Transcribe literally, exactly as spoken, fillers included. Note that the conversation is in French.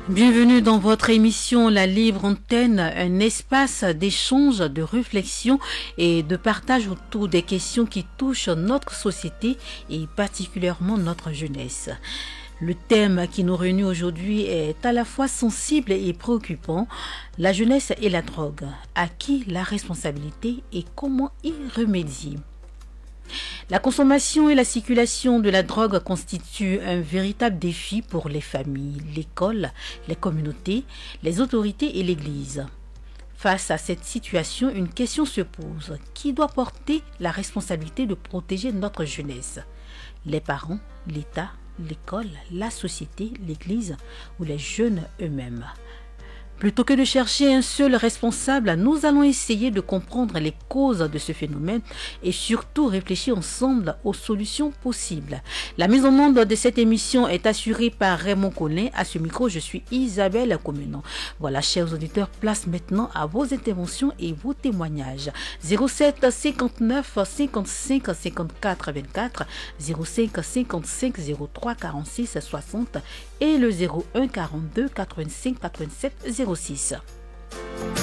Bienvenue dans votre émission La Libre Antenne, un espace d'échange, de réflexion et de partage autour des questions qui touchent notre société et particulièrement notre jeunesse. Le thème qui nous réunit aujourd'hui est à la fois sensible et préoccupant, la jeunesse et la drogue. À qui la responsabilité et comment y remédier ? La consommation et la circulation de la drogue constituent un véritable défi pour les familles, l'école, les communautés, les autorités et l'Église. Face à cette situation, une question se pose. Qui doit porter la responsabilité de protéger notre jeunesse ? Les parents, l'État, l'école, la société, l'Église ou les jeunes eux-mêmes ? Plutôt que de chercher un seul responsable, nous allons essayer de comprendre les causes de ce phénomène et surtout réfléchir ensemble aux solutions possibles. La mise en onde de cette émission est assurée par Raymond Collin. À ce micro, je suis Isabelle Comenon. Voilà, chers auditeurs, place maintenant à vos interventions et vos témoignages. zéro sept cinquante-neuf cinquante-cinq cinquante-quatre vingt-quatre, zéro cinq cinquante-cinq zéro trois quarante-six soixante et le zéro un quarante-deux quatre-vingt-cinq quatre-vingt-sept zéro six.